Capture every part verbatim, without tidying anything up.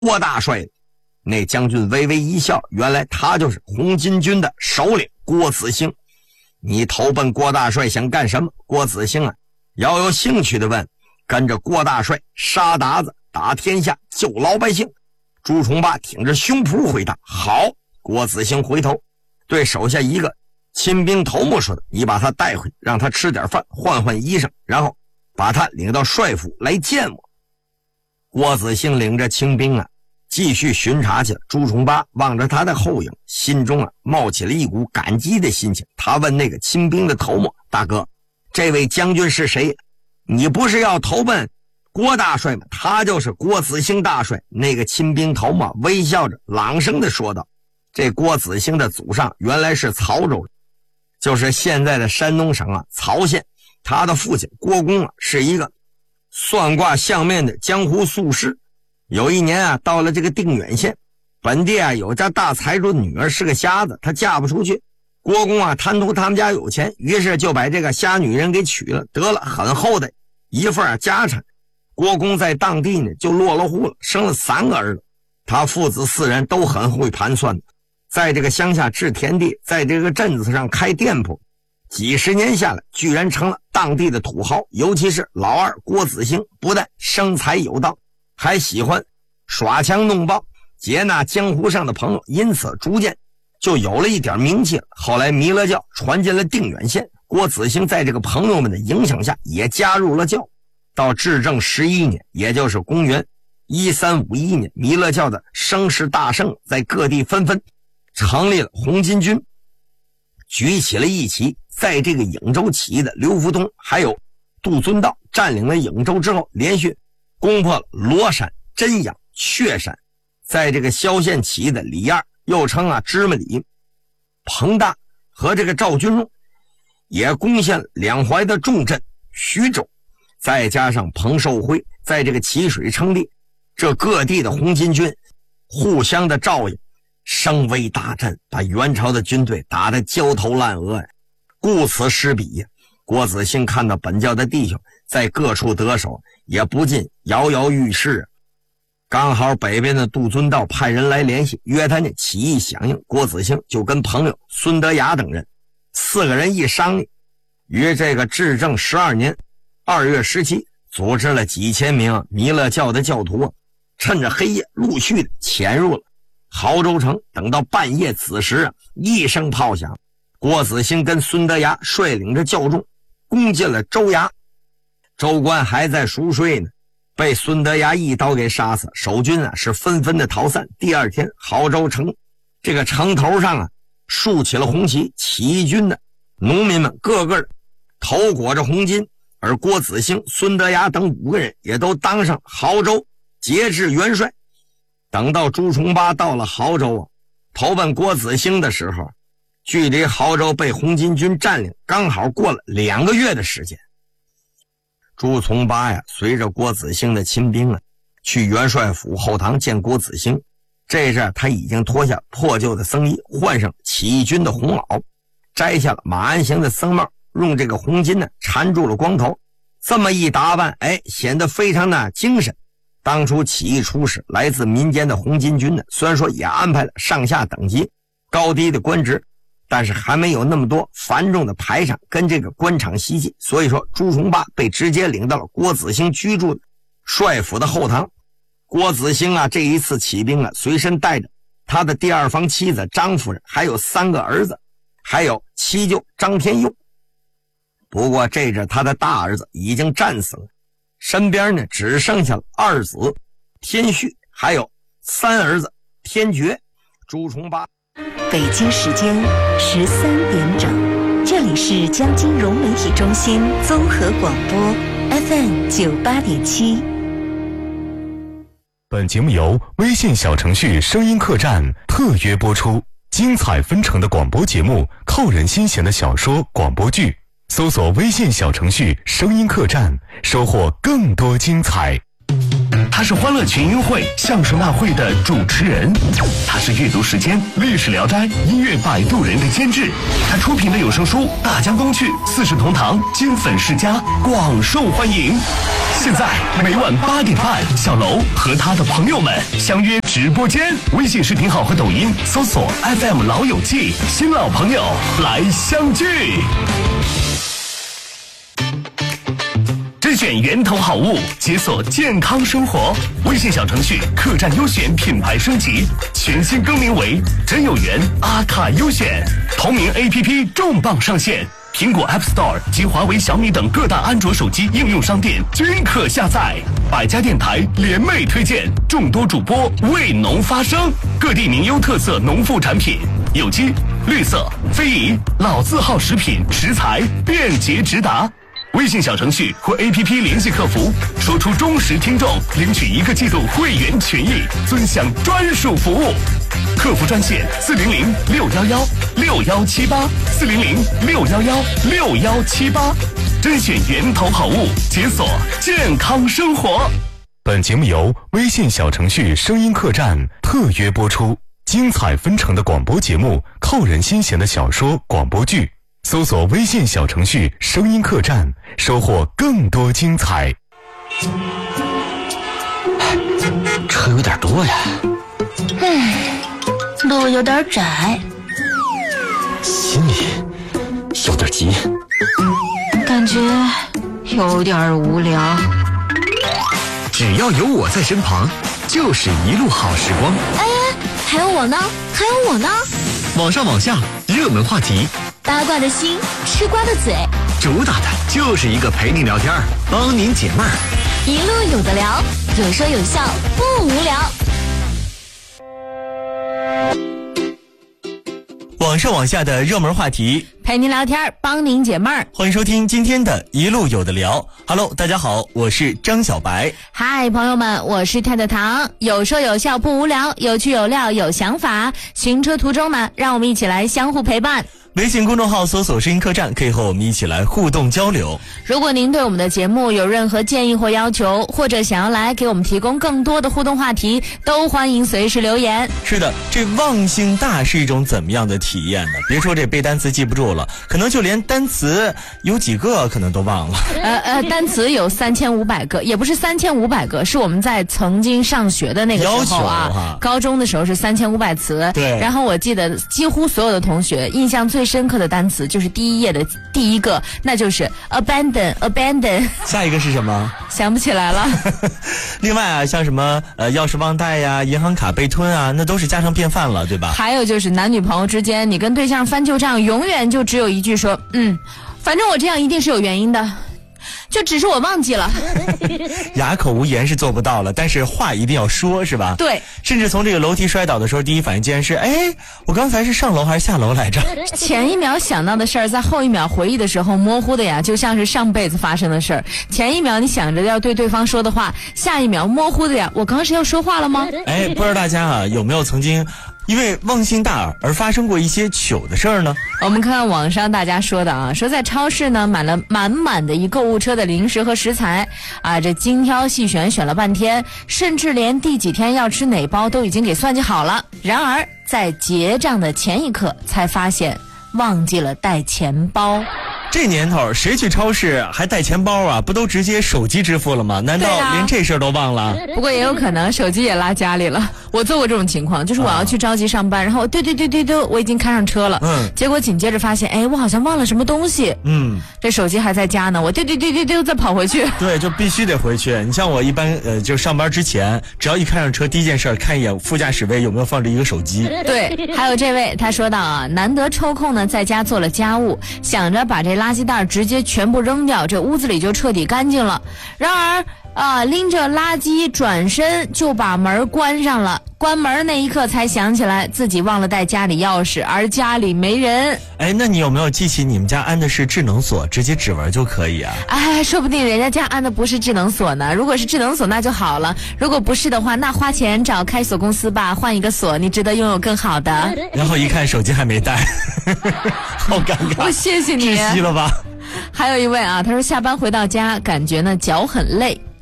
郭大帅。那将军微微一笑，原来他就是红巾军的首领郭子兴。你投奔郭大帅想干什么？郭子兴啊，要有兴趣的问，跟着郭大帅杀鞑子，打天下，救老百姓。朱重八挺着胸脯回答：好。郭子兴回头对手下一个亲兵头目说的：你把他带回，让他吃点饭，换换衣裳，然后把他领到帅府来见我。郭子兴领着清兵啊，继续巡查去了。朱重八望着他的后影，心中啊冒起了一股感激的心情。他问那个亲兵的头目：大哥，这位将军是谁？你不是要投奔郭大帅吗？他就是郭子兴大帅。那个亲兵头目微笑着朗声地说道：这郭子兴的祖上原来是曹州人，就是现在的山东省啊曹县。他的父亲郭公啊是一个算卦相面的江湖术士。有一年啊，到了这个定远县，本地啊有家大财主的女儿是个瞎子，她嫁不出去。郭公啊贪图他们家有钱，于是就把这个瞎女人给娶了，得了很厚的一份啊家产。郭公在当地呢就落了户了，生了三个儿子。他父子四人都很会盘算，在这个乡下治田地，在这个镇子上开店铺，几十年下来，居然成了当地的土豪。尤其是老二郭子兴，不但生财有道，还喜欢耍枪弄棒，接纳江湖上的朋友，因此逐渐就有了一点名气了。后来弥勒教传进了定远县，郭子兴在这个朋友们的影响下也加入了教。到至正十一年，也就是公元一三五一年，弥勒教的声势大盛，在各地纷纷成立了红巾军，举起了一旗。在这个颍州起义的刘福通还有杜遵道占领了颍州之后，连续攻破了罗山、真阳、雀山。在这个萧县起义的李二，又称啊芝麻李、彭大和这个赵君荣，也攻陷了两淮的重镇徐州。再加上彭寿辉在这个淇水称帝，这各地的红巾军互相的照应，声威大振，把元朝的军队打得焦头烂额呀，顾此失彼呀。郭子兴看到本教的弟兄在各处得手，也不禁摇摇欲试。刚好北边的杜遵道派人来联系，约他呢起义响应。郭子兴就跟朋友孙德雅等人四个人一商议，于这个至正十二年二月十七，组织了几千名弥勒教的教徒，趁着黑夜陆续的潜入了亳州城。等到半夜子时啊，一声炮响，郭子兴跟孙德雅率领着教众攻进了州衙。州官还在熟睡呢，被孙德雅一刀给杀死。守军啊是纷纷的逃散。第二天，亳州城这个城头上啊竖起了红旗，起义军的农民们个个头裹着红巾，而郭子兴、孙德雅等五个人也都当上亳州节制元帅。等到朱重八到了亳州啊，投奔郭子兴的时候，距离亳州被红巾军占领刚好过了两个月的时间。朱重八呀，随着郭子兴的亲兵啊，去元帅府后堂见郭子兴。这阵他已经脱下破旧的僧衣，换上起义军的红袄，摘下了马鞍形的僧帽，用这个红巾呢缠住了光头。这么一打扮，哎，显得非常的精神。当初起义初始，来自民间的红巾军呢，虽然说也安排了上下等级、高低的官职，但是还没有那么多繁重的排场跟这个官场希冀。所以说朱重八被直接领到了郭子兴居住的帅府的后堂。郭子兴啊，这一次起兵啊，随身带着他的第二房妻子张夫人，还有三个儿子，还有七舅张天佑。不过这阵他的大儿子已经战死了，身边呢只剩下了二子天旭，还有三儿子天觉。朱重八。 北京时间十三点整，这里是江金融媒体中心综合广播 F M 九八点七。 本节目由微信小程序声音客栈特约播出，精彩纷呈的广播节目，扣人心弦的小说广播剧，搜索微信小程序声音客栈，收获更多精彩。 他是欢乐群英会相声大会的主持人，他是阅读时间历史聊斋音乐摆渡人的监制，他出品的有声书《大江东去》四世同堂金粉世家广受欢迎。现在每晚八点半，小楼和他的朋友们相约直播间，微信视频号和抖音搜索 F M 老友记，新老朋友来相聚。甄选源头好物，解锁健康生活。微信小程序客栈优选品牌升级，全新更名为真有缘阿卡优选。同名 A P P 重磅上线，苹果 App Store 及华为、小米等各大安卓手机应用商店均可下载。百家电台联袂推荐，众多主播为农发声，各地名优特色农副产品，有机、绿色、非遗、老字号食品食材便捷直达。微信小程序或 A P P 联系客服，说出忠实听众，领取一个季度会员权益，尊享专属服务。客服专线四零零六幺幺六幺七八四零零六幺幺六幺七八，甄选源头好物，解锁健康生活。 本节目由微信小程序声音客栈特约播出，精彩纷呈的广播节目，扣人心弦的小说广播剧。搜索微信小程序声音客栈，收获更多精彩。 车有点多呀， 唉，路有点窄， 心里有点急， 感觉有点无聊。 只要有我在身旁，就是一路好时光。 哎，还有我呢，还有我呢。 网上网下，热门话题， 八卦的心，吃瓜的嘴， 主打的就是一个陪您聊天，帮您解闷儿， 一路有的聊，有说有笑，不无聊。 网上网下的热门话题， 陪您聊天，帮您解闷儿。 欢迎收听今天的一路有的聊。Hello， 大家好，我是张小白。 嗨，朋友们，我是太太糖。有说有笑不无聊，有趣有料有想法。行车途中呢，让我们一起来相互陪伴。 微信公众号搜索声音客栈，可以和我们一起来互动交流。 如果您对我们的节目有任何建议或要求，或者想要来给我们提供更多的互动话题，都欢迎随时留言。 是的，这忘性大是一种怎么样的体验呢？别说这背单词记不住了，可能就连单词有几个可能都忘了。 呃呃，单词有三千五百个，也不是三千五百个，是我们在曾经上学的那个时候啊，高中的时候是三千五百词。 对。 然后我记得几乎所有的同学印象最深刻的单词就是第一页的第一个，那就是 abandon abandon。 下一个是什么？ 想不起来了。 另外啊，像什么呃钥匙忘带呀、银行卡被吞啊，那都是家常便饭了，对吧？ 还有就是男女朋友之间，你跟对象翻旧账，永远就只有一句说，嗯，反正我这样一定是有原因的。就只是我忘记了。 哑口无言是做不到了，但是话一定要说，是吧？ 对。 甚至从这个楼梯摔倒的时候，第一反应竟然是，哎，我刚才是上楼还是下楼来着？ 前一秒想到的事儿，在后一秒回忆的时候，模糊的呀，就像是上辈子发生的事儿。前一秒你想着要对对方说的话，下一秒模糊的呀，我刚刚是要说话了吗？ 哎，不知道大家啊有没有曾经因为忘性大而发生过一些糗的事儿呢？ 我们看看网上大家说的啊，说在超市呢买了满满的一购物车的零食和食材啊，这精挑细选选了半天，甚至连第几天要吃哪包都已经给算计好了。然而在结账的前一刻才发现忘记了带钱包。 这年头谁去超市还带钱包啊？不都直接手机支付了吗？难道连这事儿都忘了？ 不过也有可能手机也落家里了。我做过这种情况，就是我要去着急上班，然后对对对对对，我已经开上车了，嗯，结果紧接着发现，哎，我好像忘了什么东西，嗯，这手机还在家呢，我对对对对对再跑回去， 对，就必须得回去。你像我一般，呃，就上班之前，只要一开上车，第一件事看一眼副驾驶位有没有放着一个手机。 对，还有这位他说到啊，难得抽空呢，在家做了家务，想着把这垃圾袋直接全部扔掉，这屋子里就彻底干净了。然而啊，拎着垃圾转身就把门关上了。关门那一刻才想起来自己忘了带家里钥匙，而家里没人。 哎，那你有没有记起你们家安的是智能锁，直接指纹就可以啊？ 哎，说不定人家家安的不是智能锁呢。如果是智能锁那就好了，如果不是的话，那花钱找开锁公司吧，换一个锁，你值得拥有更好的。 然后一看手机还没带，好尴尬。 我谢谢你， 窒息了吧？ 还有一位啊，他说下班回到家，感觉呢脚很累。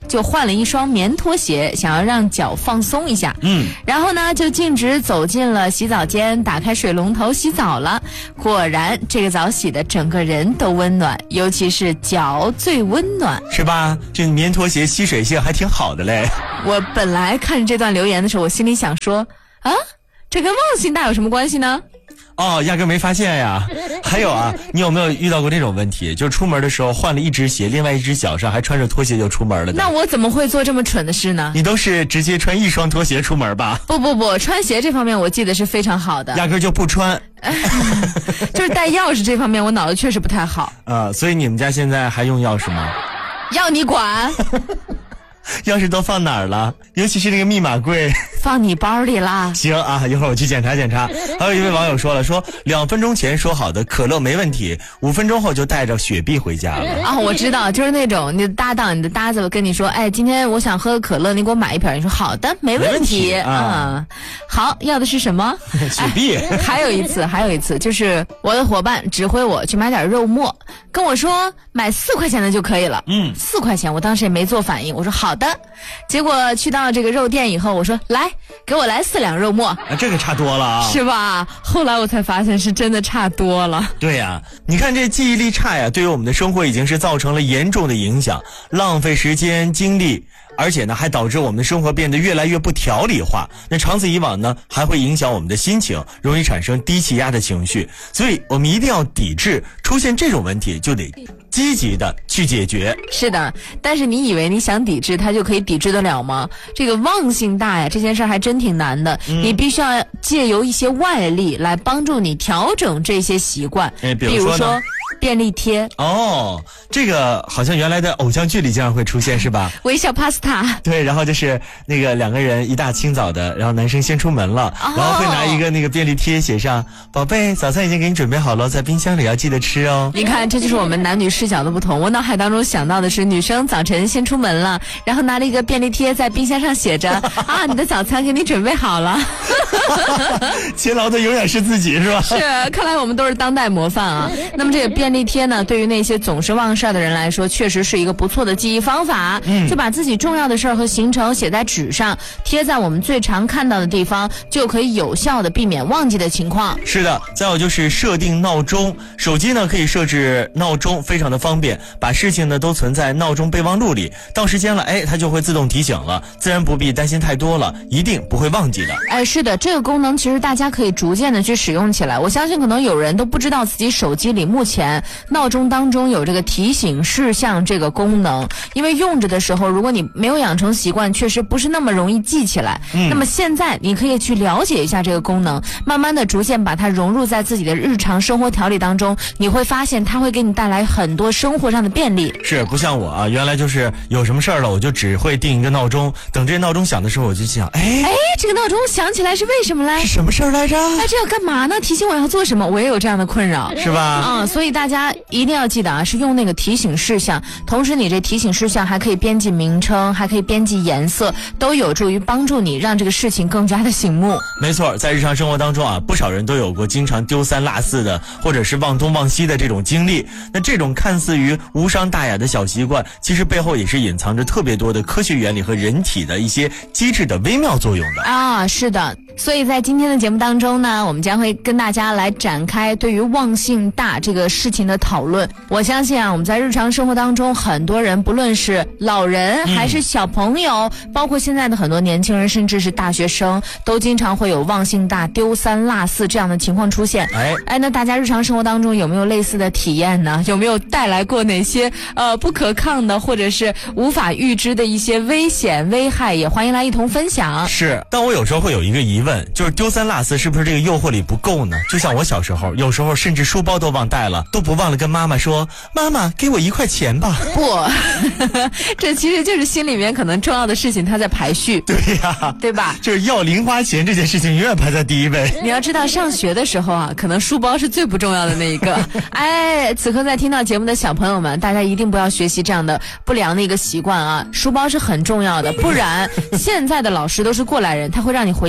就换了一双棉拖鞋，想要让脚放松一下。 嗯， 然后呢，就径直走进了洗澡间，打开水龙头洗澡了。果然，这个澡洗的整个人都温暖，尤其是脚最温暖， 是吧？这棉拖鞋吸水性还挺好的嘞。 我本来看这段留言的时候，我心里想说啊，这跟忘性大有什么关系呢？ 哦，压根没发现呀。还有啊，你有没有遇到过这种问题？就是出门的时候换了一只鞋，另外一只脚上还穿着拖鞋就出门了的。 那我怎么会做这么蠢的事呢？ 你都是直接穿一双拖鞋出门吧？ 不不不，穿鞋这方面我记得是非常好的， 压根就不穿。 就是带钥匙这方面我脑子确实不太好啊、呃，所以你们家现在还用钥匙吗？ 要你管。 钥匙都放哪儿了？尤其是那个密码柜， 放你包里啦。 行啊，一会儿我去检查检查。还有一位网友说了，说两分钟前说好的可乐没问题，五分钟后就带着雪碧回家了。 啊，我知道，就是那种你的搭档、你的搭子跟你说，哎，今天我想喝个可乐，你给我买一瓶。你说好的，没问题。 没问题啊、 嗯，好，要的是什么？ 雪碧、 哎。还有一次，还有一次，就是我的伙伴指挥我去买点肉末，跟我说买四块钱的就可以了。 嗯， 四块钱，我当时也没做反应，我说好的。结果去到这个肉店以后，我说来，给我来四两肉末。 啊，这个差多了啊， 是吧？后来我才发现是真的差多了。 对呀、啊，你看这记忆力差呀，对于我们的生活已经是造成了严重的影响，浪费时间精力。而且呢，还导致我们的生活变得越来越不条理化。那长此以往呢，还会影响我们的心情，容易产生低气压的情绪。所以我们一定要抵制，出现这种问题就得积极的去解决。 是的，但是你以为你想抵制它就可以抵制得了吗？这个忘性大呀，这件事还真挺难的。嗯、你必须要借由一些外力来帮助你调整这些习惯。 哎，比如说呢？ 比如说便利贴。 哦，这个好像原来的偶像剧里经常会出现，是吧？ 微笑 pasta。 对，然后就是那个两个人一大清早的，然后男生先出门了，哦、然后会拿一个那个便利贴写上宝贝，早餐已经给你准备好了，在冰箱里要记得吃哦。 你看，这就是我们男女视角的不同。我脑海当中想到的是女生早晨先出门了，然后拿了一个便利贴在冰箱上写着啊，你的早餐给你准备好了。 勤劳的永远是自己，是吧？ 是，看来我们都是当代模范啊。那么这个便利贴呢，对于那些总是忘事儿的人来说，确实是一个不错的记忆方法。嗯，就把自己重要的事儿和行程写在纸上，贴在我们最常看到的地方，就可以有效的避免忘记的情况。 是的，再有就是设定闹钟，手机呢可以设置闹钟，非常的方便，把事情呢都存在闹钟备忘录里，到时间了，哎，它就会自动提醒了，自然不必担心太多了，一定不会忘记的。 哎，是的，这个功能其实大家可以逐渐的去使用起来。我相信可能有人都不知道自己手机里目前闹钟当中有这个提醒事项这个功能，因为用着的时候，如果你没有养成习惯，确实不是那么容易记起来。嗯，那么现在你可以去了解一下这个功能，慢慢的逐渐把它融入在自己的日常生活条理当中，你会发现它会给你带来很多生活上的便利。 是，不像我啊，原来就是有什么事儿了，我就只会定一个闹钟，等这闹钟响的时候，我就想，哎哎，这个闹钟响起来是为什么嘞？ 是什么事儿来着？ 哎，这要干嘛呢？提醒我要做什么？我也有这样的困扰， 是吧？ 嗯，所以大家一定要记得啊，是用那个提醒事项，同时你这提醒事项还可以编辑名称，还可以编辑颜色，都有助于帮助你让这个事情更加的醒目。 没错，在日常生活当中啊，不少人都有过经常丢三落四的，或者是忘东忘西的这种经历。那这种看似于无伤大雅的小习惯，其实背后也是隐藏着特别多的科学原理和人体的一些机制的微妙作用的啊。是的，所以在今天的节目当中呢，我们将会跟大家来展开对于忘性大这个事情的讨论。我相信啊，我们在日常生活当中，很多人不论是老人还是小朋友、嗯、包括现在的很多年轻人，甚至是大学生，都经常会有忘性大、丢三落四这样的情况出现。哎哎，那大家日常生活当中有没有类似的体验呢？有没有带来过哪些呃不可抗的或者是无法预知的一些危险危害？也欢迎来一同分享。 是，但我有时候会有一个疑问，就是丢三落四是不是这个诱惑力不够呢？就像我小时候，有时候甚至书包都忘带了，都不忘了跟妈妈说，妈妈给我一块钱吧。 不这其实就是心里面可能重要的事情它在排序。 对呀， 对吧？ 就是要零花钱这件事情永远排在第一位。 你要知道上学的时候啊，可能书包是最不重要的那一个。哎，此刻在听到节目的小朋友们，大家一定不要学习这样的不良的一个习惯啊，书包是很重要的，不然现在的老师都是过来人，他会让你回家再去拿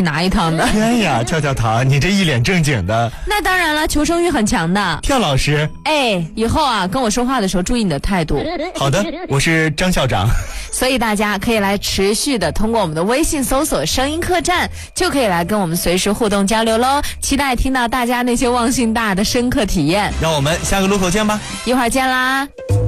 拿一趟的。 天呀，跳跳糖，你这一脸正经的。 那当然了，求生欲很强的。 跳老师， 哎，以后啊跟我说话的时候注意你的态度。 好的，我是张校长。 所以大家可以来持续的通过我们的微信搜索声音客栈，就可以来跟我们随时互动交流喽。期待听到大家那些忘性大的深刻体验。 让我们下个路口见吧， 一会儿见啦。